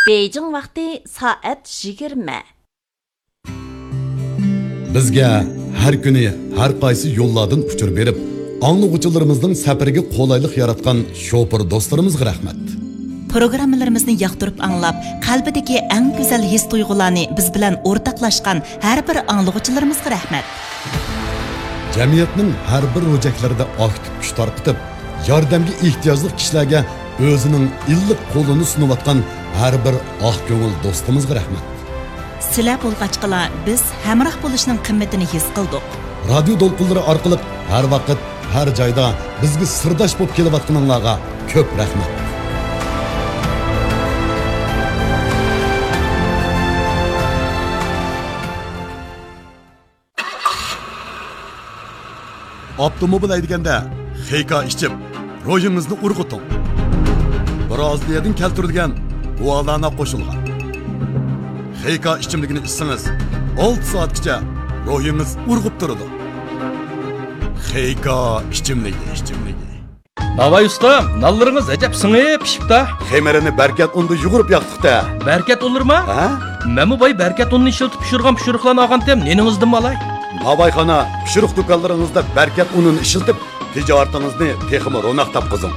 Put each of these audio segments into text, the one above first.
Beijing vaqti soat 20. Bizga har kuni har qaysi yo'llardan uchur berib, anglag'uchilarimizning safariga qulaylik yaratgan shofir do'stlarimizga rahmat. Programmalarimizni yoqtirib anglab, qalbidagi eng go'zal his tuyg'ularni biz bilan o'rtoqlashgan har bir anglag'uchilarimizga rahmat. Jamiyatning har bir ro'jaklarida aktiv kuch tarqitib, yordamga ehtiyojli kishilarga o'zining illiq qo'lini sunayotgan har bir oq ko'ngil do'stimizga rahmat. Sizlar bo'lg'achqalar biz hamroh bo'lishning qimmatini his qildik. Radio to'lqinlari orqali har vaqt, har joyda bizga sirdosh bo'lib kelayotganlarga ko'p rahmat. Avtomobil haydaganda xeyka ichib, ro'yingizni urg'uting. Biroz yerdan keltirilgan duolarga qo'shilgan. Xeyka ichimligini ichsangiz, 6 soatgacha ro'yingiz urg'ib turadi. Xeyka ichimligi. Davay usta, nallarınız acab sınıp pişipta. Xeymerini berkat undu yugurib yaqtıqda. Berkat olur mu? Ha? Məmu bay berkat ununu işiltip pişirgan ağan tem, neningizdim malay? Babayxana, pişiriq do'konlaringizda berkat unini ishiltib, tijoratingizni texmi ro'naq topqizing.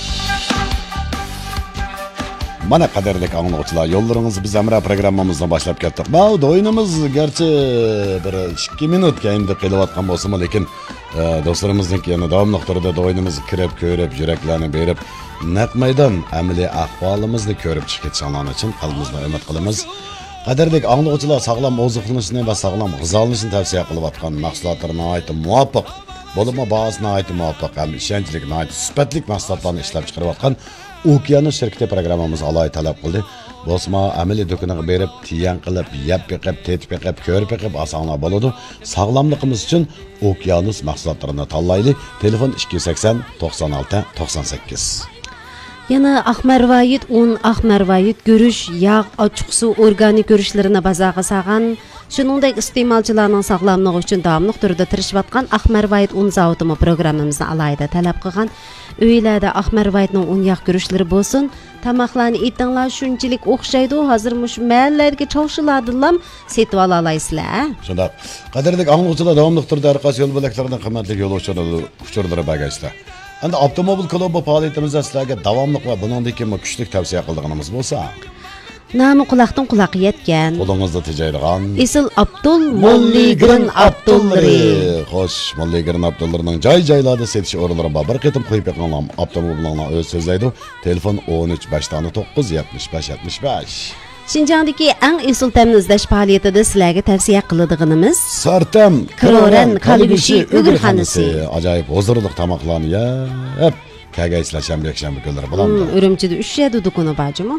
Mana qadarlik anglag'uchilar, yo'llaringizni biz amra programmamizdan boshlab ketdik. Bu o'yinimiz garchi bir 2 minut keyinda qilayotgan bo'lsa-mu, lekin do'stlarimizning yana davomli turida o'yinimiz kirib, ko'rib, yuraklarni berib, naq maydon amaliy ahvolimizni ko'rib chiqishinglar uchun qalbimizdan umid qilamiz. Qadarlik anglag'uchilar sog'lom oziqlanishni va sog'lom g'izolanishni tavsiya qilayotgan mahsulotlarni aytib muvofiq, bo'lma bahosini aytib muvofiq ham ishonchli, sifatli mahsulotlarni ishlab chiqarayotgan Okeanus shirkati programmamiz aloy talab qildi. Bosma amaliy do'koniga berib, tiyan qilib, yeb biqib, tetib biqib, ko'rib biqib osonlar bo'ladi. Sog'lomligimiz uchun Okeanus mahsulotlarini tanlaylik. Telefon 280 96 98. Yana Ahmarvayit un, Ahmarvayit görüş, yağ, ochiq suv, organik görüşlerini bazaga sağan, shuningdek iste'molchilarning sog'lomligi uchun davomli turda tirishayotgan Ahmarvayit un zavodi programmamizni alayda talab qilgan. Uylarda Ahmarvayitning un yağ görüşleri bo'lsin, tamoqlarni etinglar shunchalik o'xshaydi, hozir mush mahalladagi cho'shilardan setib ola olasizlar. Shunda qadrli anglag'uchilar davomli turda har qaysi yo'l bo'laklaridan qimmatli yo'l uchurlari bagaysizlar. Endi avtomobil klubi faoliyatimizda sizlarga davomli va buningdek kuchli tavsiya qilganimiz bo'lsa, Nami quloqdan quloqqa yetgan. Qo'lingizda tejaydigan Isil Abdul Molligrin Abdullari. Xo'sh, Molligrin Abdullarining joy-joylarda setish o'rinlari bor. Bir qitim qo'yib qo'ygan avtomobillarni o'z so'zlaydi. Telefon 13 509 75 75. Şinjandagi eng esil tamni izlash faoliyatida sizlarga tavsiya qiladiganimiz Sartam Kroran Kalbishi Ugurxonasi. Ajoyib huzurli tamoqlarni yeb, kagayslar shanba kunlari bilan. Urumchida 3 yedi do'koni bormi?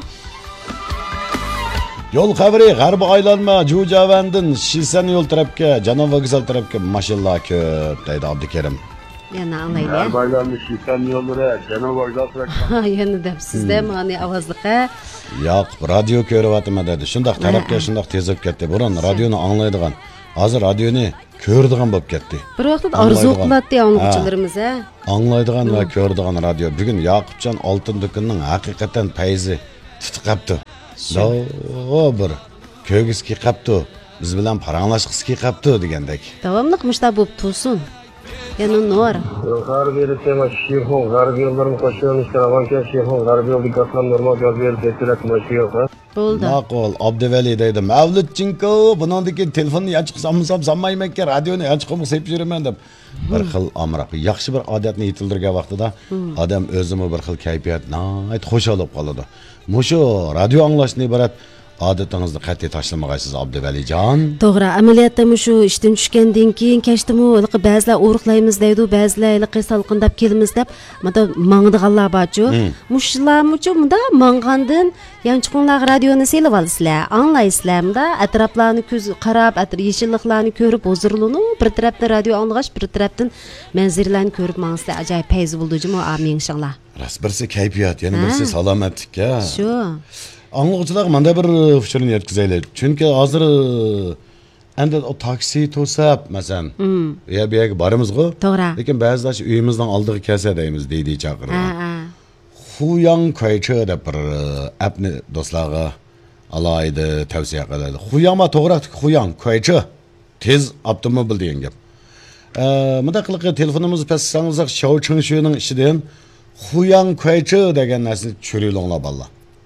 Yo'l xabari g'arbi aylanma Jujavandin Shisan yo'l tarafga, Janob vokzal tarafga mashinalar ko'p deydi Abdukarim. Yana anglaydi. G'arbi aylanma Shisan yo'llari, Janob vokzal tarafga. Yana debsizda mani ovozliqa. Yo'q, radio ko'ryapman dedi. Shundoq tarafga shundoq tezib ketdi. Burun radioni anglaydigan. Hozir radioni ko'radigan bo'lib ketdi. Bir vaqt arzu qiladi anglag'uchilarimiz a. Anglaydigan va ko'radigan radio. Bugun Yoqubjon Oltin do'konning haqiqatan payzi titqabdi. Bir ko'gizki qapti, biz bilan paranglashqisi qapti degandek. Davomli mushta bo'lib tursin. Yana nur. G'arbiy tema shehon, g'arbiy yo'llarni qo'shilib ishlayotgan shehon, g'arbiy yo'lda qatlam normal yo'l berib ketiradi mashina. Bo'ldi. Ma'qul, Abduvali deydi. Mavludchinko, buningdagi telefonni ochib sammaymanki, radioni ochib qo'yib yuraman deb. Bir xil amroq, yaxshi bir odatni yetildirgan vaqtida odam o'zini bir xil kayfiyat, nayt xush olib qoladi. Mushu radio anglashni iborat odatingizni qat'iy tashlamag'aysiz Abduvalijon. To'g'ri, amaliyotda mushu ishdan tushgandan keyin kashtimi, ba'zilar o'riqlaymiz deydi, ba'zilar salqindab kelamiz deb, mana mangdiganlar borchu. Mushlarmichu bunda mang'andan yanchiqonlar radioni selib olasizlar, anglaysizlar, bunda atroflarni ko'z qarab, yeshilliklarni ko'rib huzurlanib, bir tarafdan radio anglash, bir tarafdan manzillarni ko'rib mang'sizlar, ajoyib payz bo'ldi-jimi, amin inshaalloh. Birisi kayfiyat, yana birisi salomatlikka. Shu. Anglag'uchilar menda bir fikrini yetkazaylik. Chunki hozir endi o taksi to'sab, masalan, bu yerga boramiz-ku. To'g'ri. Lekin ba'zilar uyimizdan oldiga kelsa deymiz, deydi chaqirib. Xuyang Koyche deb bir appni do'stlarga alaydı tavsiye qiladi. Xuyama to'g'ri xuyan, koychi tez avtomobil degan gap. Bunda qiliqi telefonimizni pastsangiz Shao Chingshuning ishidan xuyan koychi degan narsani tushirib balla.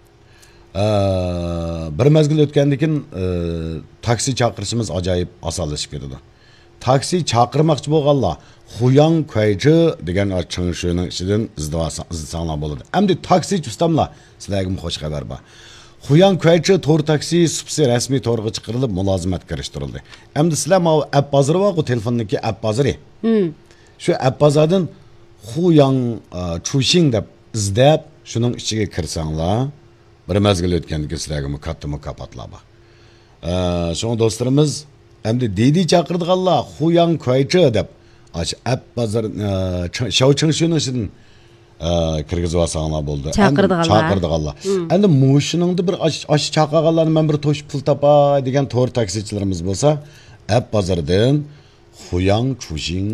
Bir mezgil o'tgandan keyin taksi chaqirishimiz ajoyib osonlashib ketdi. Taksi chaqirmoqchi bo'lganlar xuyan koychi degan Chingshuning ishidan izlasanglar bo'ladi. Endi taksi ustamlar sizlarga xush xabar bor. Xuyan koychi to'r taksi subsi rasmiy to'rga chiqarilib mulozimatga kirishtirildi. Endi sizlar ma app bozori bor, bu telefonniki app bozori. Shu app bozordan xuyan chushing deb izlab shuning ichiga kirsanglar, bir mezgil o'tgandan sizlarga katta mukofotlar bor. Shunga do'stlarimiz endi dedi chaqirdiganlar xuyan koychi deb app bozor Shao Chingshuning ishidan kirgizib olsanglar bo'ldi. Chaqirdiganlar. Endi mushiningda bir ash chaqirganlarni men bir to'shib pul topay degan to'r taksichilarimiz bo'lsa, app bozoridan xuyan chushing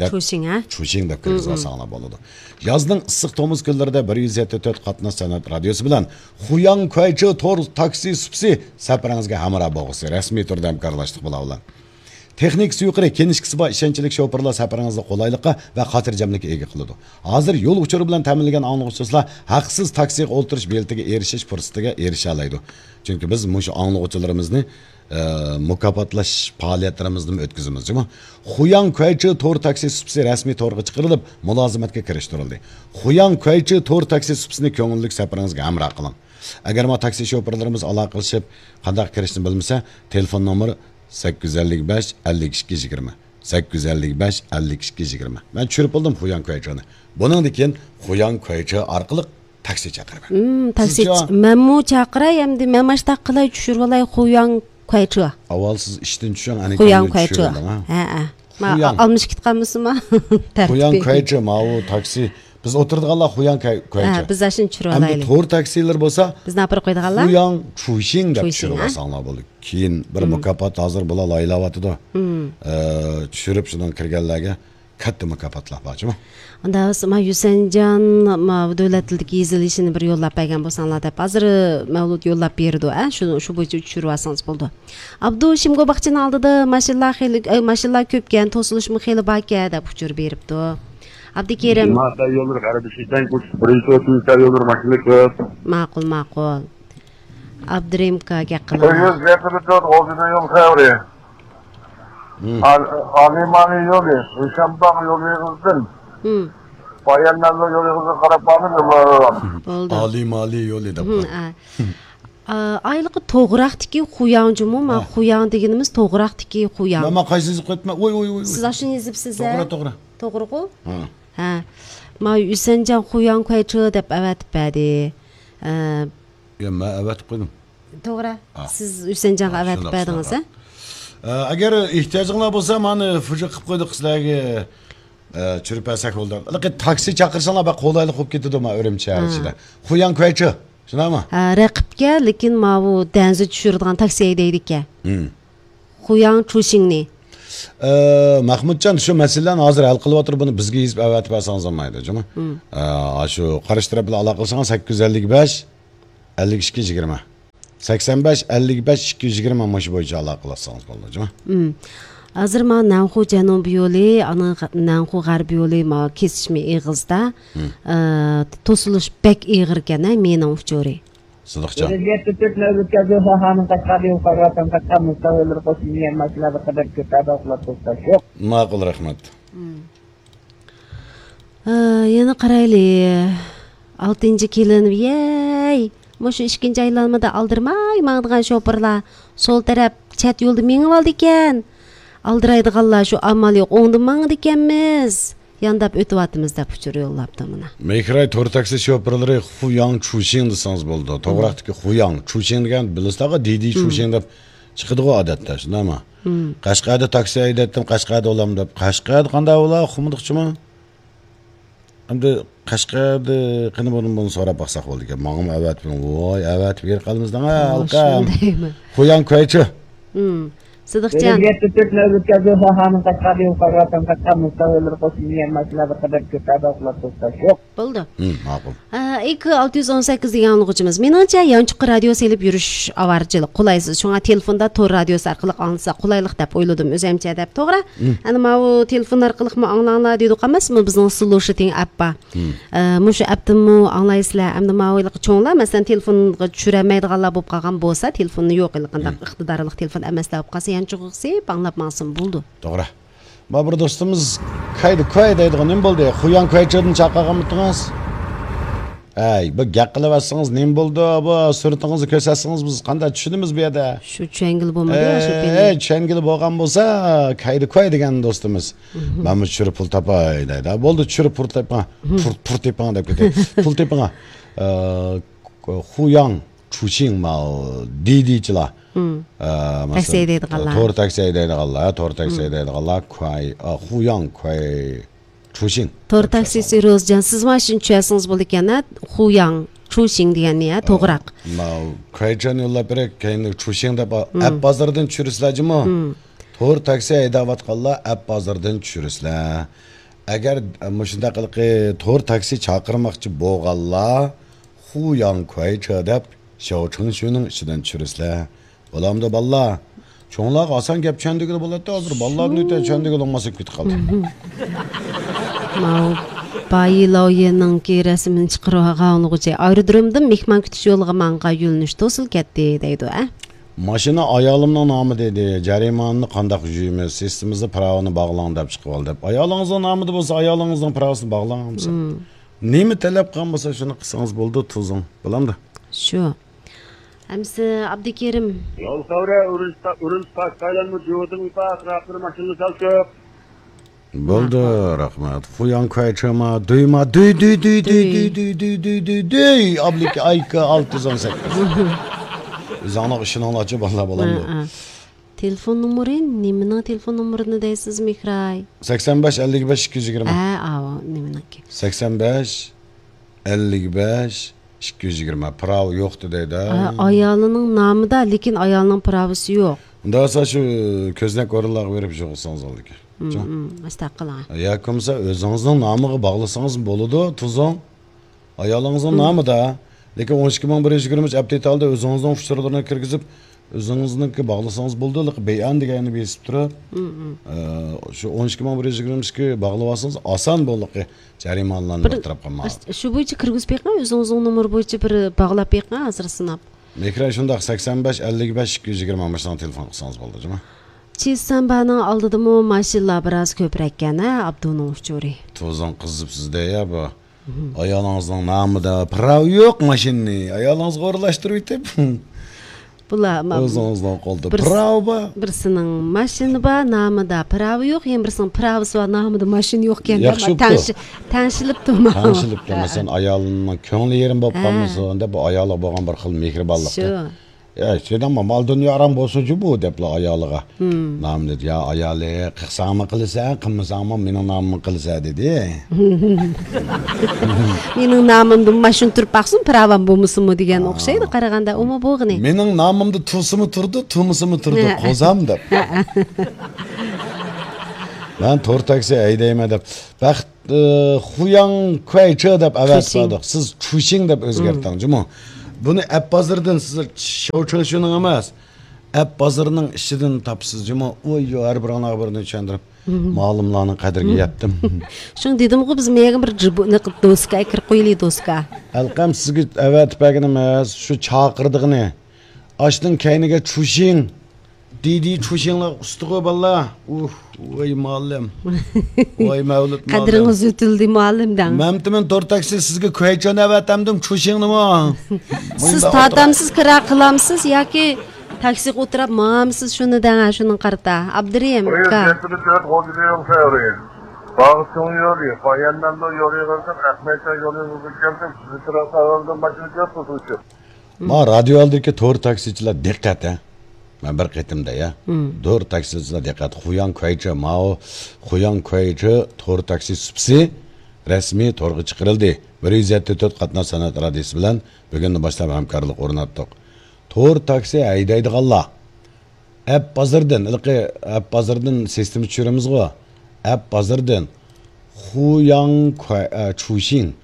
deb kirgizib olsanglar bo'ladi. Yozning issiq tomuz kunlarida 174 qatnoq san'at radiosi bilan xuyan koychi to'r taksi subsi safaringizga hamroh bo'lsin. Rasmiy turda hamkorlashdik bilan. Texnik suyuqri kenishkisi bor ishonchli shoferlar safaringizni qulaylikqa va xotirjamlikka ega qiladi. Hozir yo'l uchuri bilan ta'minlangan anglovchilar haqsiz taksiga o'tirish beltiga erishish fursatiga erisha oladi. Chunki biz mushu anglovchilarimizni mukofotlash faoliyatlarimizni o'tkazamiz. Xuyan koychi to'r taksi subsi rasmiy to'rga chiqarilib, mulozimatga kirishtirildi. Xuyan koychi to'r taksi subsini ko'ngillik safaringizga hamroh qiling. Agar ma taksi shoferlarimiz aloqalashib, qanday kirishni bilmasa, telefon nomeri 855 52 20 855 52 20. Ben tushirib oldim xuyan koychini. Bundan keyin xuyan koychi orqali taksi chaqiraman. Taksi men mu chaqiray, endi men mashta qilay tushirib olay xuyan koychi. Avval siz ishdan tushgan ana xuyan koychi. Ha. Ma almış kitqanmisiz-mi? Xuyan koychi ma u taksi biz o'tirdiganlar xuyan koychi. Biz ashuni tushirib olaylik. Endi to'r taksilar bo'lsa, bizni apirib qo'ydiganlar. Xuyan chushing deb tushirib olsanglar bo'ladi. Keyin bir mukofot hozir bo'la laylavatidi. Tushirib shundan kirganlarga katta mukofotlar bormi? Unda ma Yusenjan ma davlat tilidagi yezilishini bir yo'llab bergan bo'lsanglar deb hozir Mavlud yo'llab berdi, shu bo'yicha tushirib olsangiz bo'ldi. Abdu Shimgo baqchini oldida mashinalar ko'pgan, to'silishmi xeli baka deb uçurib beribdi. Abdukerim. Ma'da yo'llar qarabishdan birinchi o'tishlar yo'llar mashina ko'p. Ma'qul. Abdurimkaga qilaman. Yo'l gapirib o'zida yo'l xavri. Alimani yo'li, O'shambaq yo'li yig'ildin. Bayanlarga yo'l yig'ilib qarab bordim. Bo'ldi. Alimali yo'li deb. Aylıqı toğraqdiki xuyanjımı, ma xuyan deganimiz to'g'raqdiki xuyan. Mana qaysiz qo'ytma. Voy. Siz ashuni yezibsiz-a? To'g'ri. To'g'ri-ku? Ha. Ma Yusenjan xuyan koychi deb avatib berdi. Ya men avatib qo'ydim. To'g'ri. Siz Yusenjanga avatib berdingiz-a? Agar ehtiyojinglar bo'lsa, meni fuji qilib qo'ydik sizlarga. Chirpasak bo'ldi. Lekin taksi chaqirsanglar ba qo'laylik bo'lib ketadi ma Urumchi ichida. Xuyan koychi. Shunami? Raqibga, lekin ma bu danzi tushiradigan taksi deydi-ku. Xuyan chushingni. Mahmudjon shu masalani hozir hal qilib o'tirib buni bizga yezib avatib bersangiz bo'lmaydi, juma. Shu qarashtirib bilan aloqa qilsangiz 855 52 20. 85 55 220 mash bo'yicha aloqa qilsangiz bo'ladi, juma. Hozir men Nanxu janubiy yo'li, ana Nanxu g'arbiy yo'li ma kesishma eg'izda to'silish bek eg'ir ekan-a mening uchuri. Sidiqjon. Ma'qul, rahmat. Yana qaraylik. 6-kelin, yey. Mushu 2-aylanmada aldirmay mangdigan shoferlar sol taraf chat yo'lda mengib oldi ekan. Aldıraydıqallar şu amal yo'q, o'ngda mangdi ekanmiz. Yandab o'tyapmiz deb uchur yo'llabdi mana. Mekray to'r taksi shoferlari xuyan chushing desangiz bo'ldi. To'g'riqdiki xuyan chushing degan bilasizlar, didi chushing deb chiqadi-ku odatda, shundaymi? Qashqarda taksi haydatdim, Qashqarda olam deb. Qashqarda qanday bo'lar, xumudiqchimi? Endi Qashqarda qani buni so'rab baqsaq bo'ldi ekan. Ma'lum avat, voy, avat ber qilmizdan, alqam. Xuyan koychi. Sidiqjon. Bo'ldi. 2618 degan anlıqçımız. Meningcha yançıq radio selib yurish avarchilik qulaysiz. Şuna telefonda tor radiosi orqali anglasa qulaylik deb o'yladim o'zimcha deb. To'g'ri? Ana bu telefon orqali anglanglar dedik emasmi bizning solution app bor. Mushu appni anglaysizlar. Endi ma'lumotlar cho'nglar, masalan, telefonga tushiramaydiganlar bo'lib qolgan bo'lsa, telefonni yo'q qilganda iqtidorli telefon emas deb qolsa, yançıqsi anglab maqsim bo'ldi. To'g'ri. Ma bir do'stimiz koy deydigan nima bo'ldi? Xuyan koychidan chaqirganmidingiz? Ay, bu gap qilyapsiz, nima bo'ldi? Bu suratingizni ko'rsatsangiz biz qanday tushunamiz bu yerda? Shu changil bo'lmadi shu peni. Changil bo'lgan bo'lsa, koy degan do'stimiz. Men tushirib pul topay deydi. Bo'ldi, tushirib pul topay. Pul topay deb ketdi. Pul topay. Xuyan chuxing ma didichilar. Taksi deydiganlar. To'g'ri taksi deydiganlar, to'g'ri taksi deydiganlar, Xuyan koy chuxing. To'g'ri taksisi Rozjan, siz mana shuni tushunsangiz bo'ldi ekan, Xuyan chuxing degani to'g'riq. Ma koychani yo'llab berek, keyin chuxing deb app bozordan tushirsizlarmi? To'g'ri taksi haydayotganlar app bozordan tushirsizlar. Agar shunday qilib to'g'ri taksi chaqirmoqchi bo'lganlar, Xuyan koycha deb Xiaocheng shuning ichidan tushirsizlar. Olamda ballar. Cho'nglar oson gap tushundigili bo'ladi, hozir ballarni o'ta tushundigili olmasa ketib qoldi. Bayiloyening rasmini chiqarib olganlig'icha aerodromda mehmon kutish yo'liga menga yo'linish to'sil ketdi deydi, Mashina ayolimning nomi dedi. Jarimani qanday yuyimiz, sistemimizda pravoni bog'lang deb chiqib oldi. Ayolingizning nomida bo'lsa, ayolingizning pravosini bog'langamiz. Nima talab qilgan bo'lsa, shuni qilsangiz bo'ldi, tuzing. Bilamdi? Shu. Hamsi Abdukerim. Yol savra Urunç Taylanmı Civot'un atrafını maşını salçıp. Bo'ldi, rahmat. Xuyan koychama duyma duy. Ablik ayka 618. Zanoq ishini olachib bo'lamdi. Telefon numeri, nimaning telefon numerini deysiz, Mihray? 85 55 220. Nimaniki? 85 55 220. Prav yo'qdi deydi. Ayolining nomida, lekin ayolining pravisi yo'q. Unda esa shu ko'znak o'rinlarga berib yo'qsangiz oldik. Mustaqillan. Yo'qmasa o'zingizning nomiga bog'lasangiz bo'ladi, tuzing. Ayolingizning nomida, lekin 12123 update oldi, o'zingizning fichurlarini kirgizib, o'zingizniki bog'lasangiz bo'ldi, bayon deganini besib turib, shu 12122 bog'lab olsangiz oson bo'ldi. Jarimalarni taraf qilmadi. Shu bo'yicha kirgizib beqing, o'zingizning nomer bo'yicha bir bog'lab beqing, hozir sinab. Mekra shundoq 85 55 220 mashina telefon qilsangiz bo'ldi, juma. Chesambani oldidimi mashinalar biroz ko'proq ekan, Abdunov Chori. Tozon qizibsizda ya bu. Ayolingizning nomida prav yo'q mashinani. Ayolingizga o'rlashtirib yetib. Bular o'zingizdan qoldi. Prav bor. Birsining mashina bor, nomida prav yo'q, ham birsining pravisi bor, nomida mashina yo'q ekan. Tanishilibdimi? Tanishilibdi. Masalan, ayolning ko'ngli yerim bo'lib qolmasa, unda bu ayolga bo'lgan bir xil mehribonlikda. Şeyden mal dünya aram bolsuncu bu depla ayağlığa. Nam dedi ya ayalı qıqsağımı qılsa, qımmısağımı mening namımı qılsa dedi. Mening namımda maşın turib baxsın, pravam bo'lmasınmı degan o'xshaydi qaraganda, o'ma bo'g'ini. Mening namımda tusimi turdi, tumusimi turdi, qozam deb. Ben to'r taksi haydayma deb. Baxt Xuyan koychi deb avazladik. Siz chuxing deb o'zgartdingizmi? Bunu app bozordan sizlar Xiaochengning emas, app bozorining ishidan topsizmi? Oy, har bir birini tushundirib, ma'lumlarni qadriga yetdim. Shuni dedim-ku, biz menga bir jibni qilib do'ska kirib qo'yaylik do'ska. Alqam sizga avatpagin emas, shu chaqirdig'ini. Ashning kayniga chuxing. Didi chuxinglar ustiga balla. Voy muallim. Voy mavlud muallim. Qadringiz o'tildi muallimdan. Mamtiman to'r taksi sizga koychani avatamdim chuxingnimi? Siz tadamsiz kira qilamsiz yoki taksiga o'tirib mamsiz shuni danga shuni qarta. Abdurim ka. Bağışın yolu, bayandan da yolu geldim, Ahmet'e yolu geldim, sizi tarafa aldım, başını yapmışım. Ma radyo aldiki to'r taksichilar diqqat ha. Men bir qitimda ya. To'r taksichilar diqqat. Xuyan koychi mao, Xuyan koychi to'r taksi subsi rasmiy to'rga chiqarildi. 174 qatnoq san'at radiosi bilan bugundan boshlab hamkorlik o'rnatdik. To'r taksi haydaydiganlar app bozordan sistema tushiramiz-ku. App bozordan Xuyan chuxing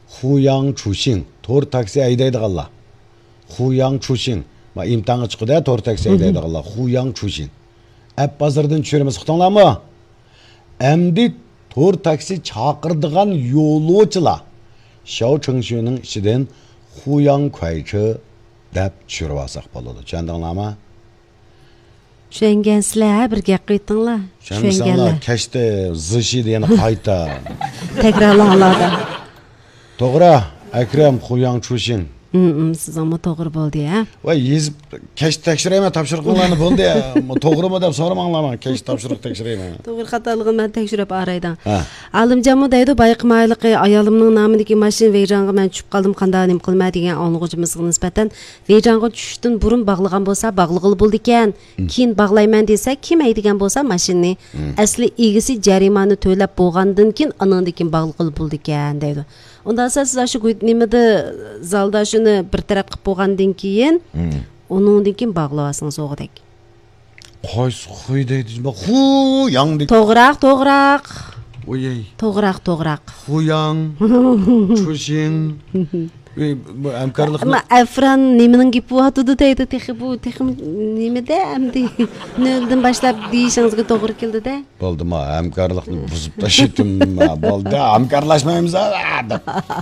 Huyang Chushin to'r taksi haydaydiganlar. Huyang Chushin ma imtihonga chiqdi, to'r taksi haydaydiganlar. Huyang Chushin. App bozordan tushiramiz, uqdinglarmi? Endi to'r taksi chaqirdigan yo'lovchilar Shao Chengshuning ichidan Huyang Kuaichi deb tushirib olsak bo'ladi. Tushundinglarmi? Tushungansizlar, bir gap qaytinglar. Tushunganlar, kechda zishi degani qayta. Takrorlanglar. To'g'ri, Akram Huyang Chushin. Siz ama to'g'ri bo'ldi, ha? Voy, yezib kech tekshirayman, topshiriqlarni bo'ldi. To'g'rimi deb so'ramanglarman, kech topshiriq tekshirayman. To'g'ri xatoligini men tekshirib araydan. Alimjonmi deydi, bayqimayliqi ayolimning nomidagi mashina veyronga men tushib qoldim, qanday nim qilma degan anglag'imizga nisbatan veyronga tushishdan burun bog'lagan bo'lsa, bog'lig'il bo'ldi ekan. Keyin bog'layman desa, kim aydigan bo'lsa mashinani asli egisi jarimani to'lab bo'lgandan keyin anandan bog'lig'il bo'ldi ekan deydi. Ondan sonra siz şu nimede zalda şunu bir taraf qilib bo'lgandan keyin onundan keyin bağlayasınız o'g'dek. Qaysi xuy deydi? Huyang deydi. To'g'roq. Oyey. To'g'roq. Huyang Chushin. Bu hamkorlikni Ama Afran nimening gapi bo'tdi deydi, bu nimada endi noldan boshlab deyishingizga to'g'ri keldi-da. Bo'ldimi? Hamkorlikni buzib tashladim. Bo'ldi, hamkorlashmaymiz deb.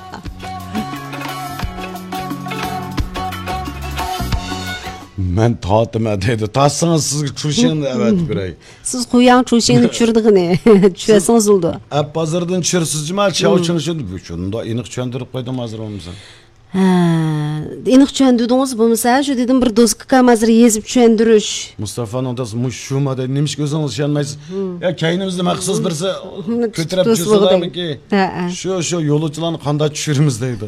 Men tatma deydi. Tassınız sizga Chushinni avatib beray. Siz Huyang Chushinni tushirdig'ini tushirsangiz bo'ldi. App bozordan tushirsizmi? Shao Chengshuning shunda aniq tushuntirib qo'ydim hozir bo'lmasa. Aniq tushundingiz bo'lmasa, shu dedim bir doska hozir yezib tushuntirish. Mustafa'nın odasi mushuma deydi. Nimishga o'zingiz ishonmaysiz? Ya kaynimizda maxsus birisi ko'tarib tursalarmiki? Shu yo'lovchilarni qanday tushiramiz deydi.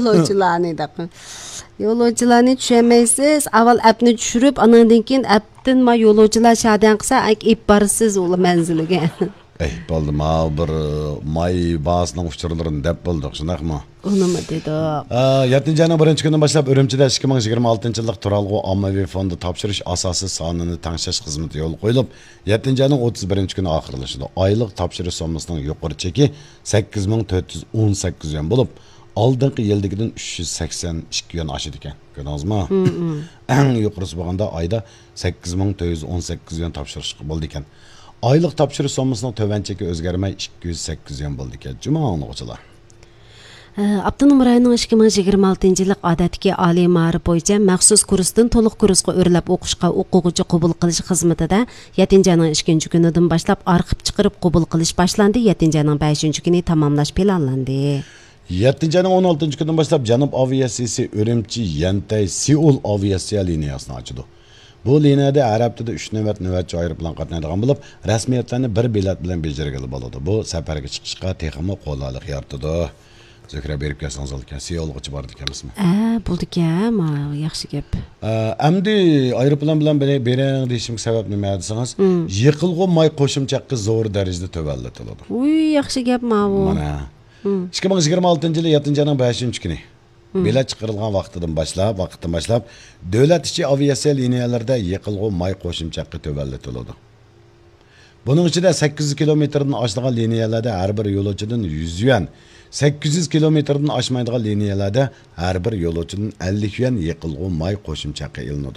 Yo'lovchilarni tushunmaysiz. Avval appni tushirib, andan keyin appdan ma yo'lovchilar shadan qilsa, ip barsiz o'la manziliga. Bo'ldi, ma bir may bahasining uchurlarini deb bo'ldik, shundaqmi? Unimi dedi. 7-ayning 1-kunidan boshlab Urumchida 2026-yillik Turalg'u ommaviy fondi topshirish asosi sonini tangshash xizmati yo'l qo'yilib, 7-ayning 31-kuni oxirlashdi. Oylik topshirish sommasining yuqori cheki 8418 yuan bo'lib, oldingi yildagidan 382 yuan oshdi ekan. Ko'rdingizmi? Eng yuqorisi bo'lganda oyda 8418 yuan topshirish bo'ldi ekan. Aylık topshirish sommasining tovanchagi o'zgarmay 208 yuan bo'ldi ekan. Juma o'quvchilar. Abdunum rayonining 2026-yillik odatdagi oliy ma'rif bo'yicha maxsus kursdan to'liq kursga o'rlab o'qishga o'quvchi qabul qilish xizmatida 7-ayning 2-kunidan boshlab arxib chiqarib qabul qilish boshlandi. 7-ayning 5-kuni tamomlash planlandi. 7-ayning 16-kunidan boshlab Janub aviatsiyasi Urumchi, Yantay, Seul aviatsiya liniyasini ochdi. Bu liniyada Arab tilida 3 navbatchi aeroplan qatnaydigan bo'lib, rasmiyatlarni bir bilet bilan bajargili bo'ladi. Bu safarga chiqishga texmi qo'lalik yaratadi. Zikra berib kelsangiz ekan, Seulgacha bordi ekanmizmi? Bo'ldi ekan, yaxshi gap. Endi aeroplan bilan berang deyishimga sabab nima desangiz, yiqilg'u may qo'shimchasi zo'r darajada to'vallatiladi. Yaxshi gap bu. Mana 2026-yil 7-ayning 5-kuni bilet chiqarilgan vaqtdan boshlab davlat ichi aviatsiya liniyalarida yiqilg'u may qo'shimchasi to'vallatiladi. Buning ichida 800 kilometrdan oshadigan liniyalarda har bir yo'lovchidan 100 yuan, 800 kilometrdan oshmaydigan liniyalarda har bir yo'lovchidan 50 yuan yiqilg'u may qo'shimchasi ilinadi.